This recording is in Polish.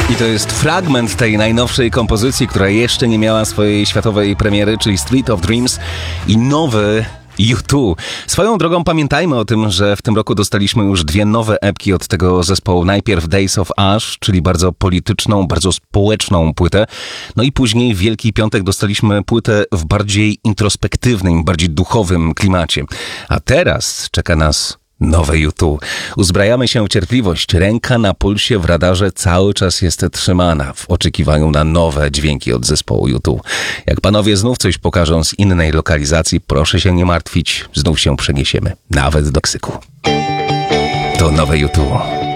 I to jest fragment tej najnowszej kompozycji, która jeszcze nie miała swojej światowej premiery, czyli Street of Dreams i nowy U2. Swoją drogą pamiętajmy o tym, że w tym roku dostaliśmy już 2 nowe epki od tego zespołu. Najpierw Days of Ash, czyli bardzo polityczną, bardzo społeczną płytę. No i później w Wielki Piątek dostaliśmy płytę w bardziej introspektywnym, bardziej duchowym klimacie. A teraz czeka nas nowe U2. Uzbrajamy się w cierpliwość. Ręka na pulsie w radarze cały czas jest trzymana w oczekiwaniu na nowe dźwięki od zespołu U2. Jak panowie znów coś pokażą z innej lokalizacji, proszę się nie martwić, znów się przeniesiemy. Nawet do Meksyku. To nowe U2.